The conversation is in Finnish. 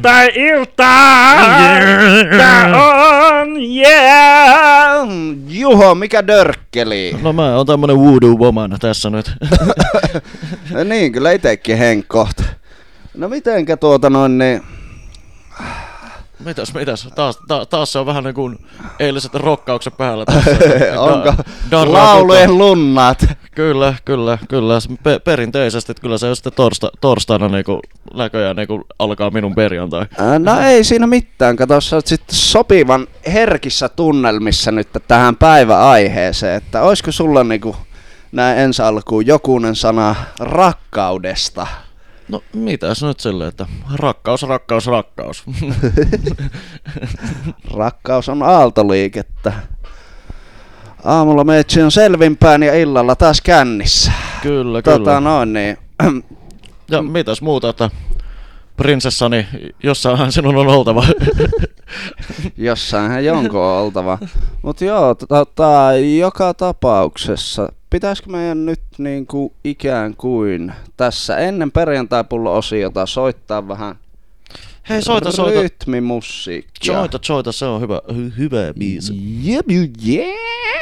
perjantai-iltaa. Tää on, yeah. Juho, mikä dörkkeli? No mä oon tämmönen voodoo woman tässä nyt. Niin, kyllä itekin henkkoht. No mitenkä niin... Mitäs? Taas se on vähän niin kuin eiliset rokkauksen päällä tässä. Onko laulujen lunnat? Kyllä. Perinteisesti, että kyllä se on sitten torstaina niinku näköjään niinku alkaa minun perjantai. No ei siinä mitään, kato sä oot sitten sopivan herkissä tunnelmissa nyt tähän päiväaiheeseen, että olisiko sulla niinku näin ensi alkuun jokunen sana rakkaudesta? No mitäs nyt silleen, että rakkaus. Rakkaus on aaltoliikettä. Aamulla meitsi on selvinpäin ja illalla taas kännissä. Kyllä. Niin. Ja mitäs muuta, että prinsessani, jossainhan sinun on oltava. Jossainhan jonkun on oltava. Mut joo, joka tapauksessa. Pitäisikö meidän nyt niinku ikään kuin tässä ennen perjantai-pullo-osiota soittaa vähän Hei, soita. rytmimusiikkia? Soita, se on hyvä biisi. Yeah.